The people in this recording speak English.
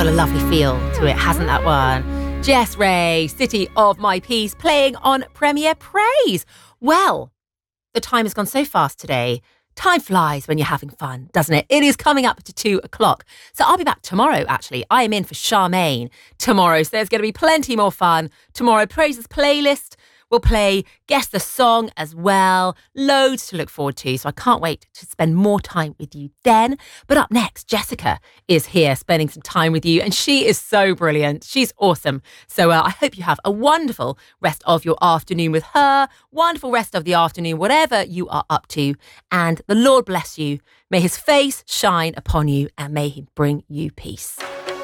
got a lovely feel to it, hasn't that one? Jess Ray, City of My Peace, playing on Premier Praise. Well, the time has gone so fast today. Time flies when you're having fun, doesn't it? It is coming up to 2 o'clock. So I'll be back tomorrow, actually. I am in for Charmaine tomorrow. So there's going to be plenty more fun. Tomorrow, Praises playlist. We'll play Guess the Song as well. Loads to look forward to. So I can't wait to spend more time with you then. But up next, Jessica is here spending some time with you. And she is so brilliant. She's awesome. So I hope you have a wonderful rest of your afternoon with her. Wonderful rest of the afternoon, whatever you are up to. And the Lord bless you. May his face shine upon you and may he bring you peace.